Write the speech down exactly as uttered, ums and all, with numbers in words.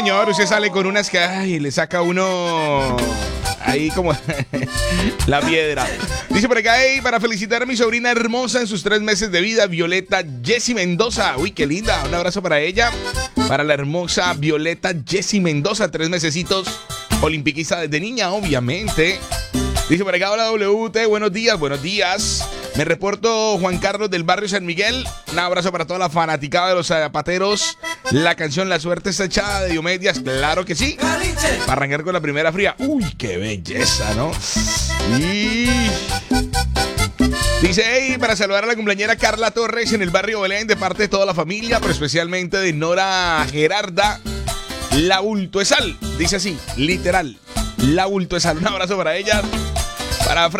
señor, usted sale con unas que ay, le saca uno ahí como la piedra. Dice por acá, hey, para felicitar a mi sobrina hermosa en sus tres meses de vida, Violeta Jessie Mendoza. Uy, qué linda. Un abrazo para ella. Para la hermosa Violeta Jessie Mendoza, tres mesecitos. Olimpiquista desde niña, obviamente. Dice por acá, hola W T, buenos días, buenos días. Me reporto Juan Carlos del barrio San Miguel. Un abrazo para toda la fanaticada de los zapateros. La canción La Suerte está echada de Diomedes, claro que sí. Para arrancar con la primera fría. Uy, qué belleza, ¿no? Y... dice, hey, para saludar a la cumpleañera Carla Torres en el barrio Belén de parte de toda la familia, pero especialmente de Nora Gerarda, la bulto de sal. Dice así, literal, la bulto de sal. Un abrazo para ella. Para